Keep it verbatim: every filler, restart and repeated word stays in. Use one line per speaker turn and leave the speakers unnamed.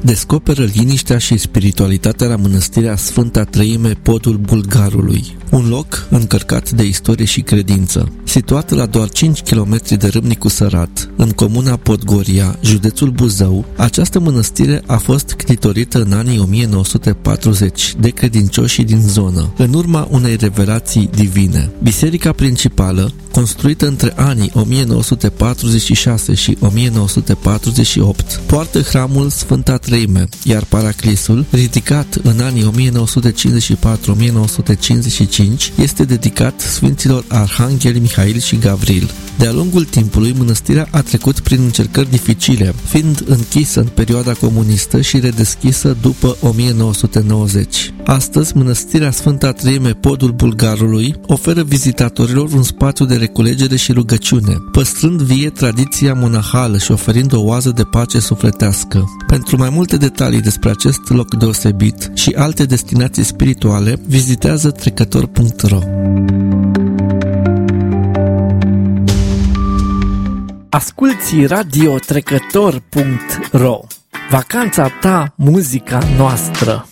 descoperă liniștea și spiritualitatea la mănăstirea Sfânta Treime, Podul Bulgarului, un loc încărcat de istorie și credință. Situată la doar cinci kilometri de Râmnicu Sărat, în comuna Podgoria, județul Buzău, această mănăstire a fost ctitorită în anii o mie nouă sute patruzeci de credincioșii din zonă, în urma unei revelații divine. Biserica principală, construită între anii o mie nouă sute patruzeci și șase și o mie nouă sute patruzeci și opt, poartă hramul Sfânta Treime, iar paraclisul, ridicat în anii o mie nouă sute cincizeci și patru - o mie nouă sute cincizeci și cinci, este dedicat Sfinților Arhangheli Mihail și Gavril. De-a lungul timpului, mănăstirea a trecut prin încercări dificile, fiind închisă în perioada comunistă și redeschisă după o mie nouă sute nouăzeci. Astăzi, mănăstirea Sfânta Treime, Podul Bulgarului, oferă vizitatorilor un spațiu de reculegere și rugăciune, păstrând vie tradiția monahală și oferind o oază de pace sufletească. Pentru mai multe detalii despre acest loc deosebit și alte destinații spirituale, vizitează trecător punct ro.
Asculți radio trecător punct ro. Vacanța ta, muzica noastră.